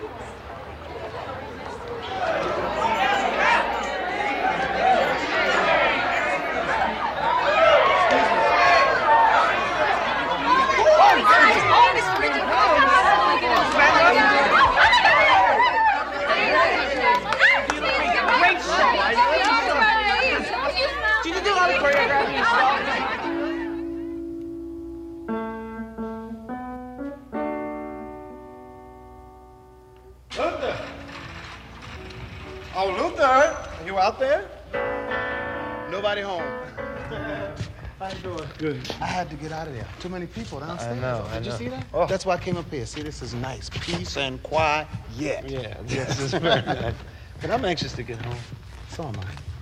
Luther! Oh, Luther! You out there? Nobody home. How you doing? Good. I had to get out of there. Too many people downstairs. I know. Did you see that? Oh. That's why I came up here. See, this is nice. Peace and quiet. Yeah, this is very nice. But I'm anxious to get home. So am I.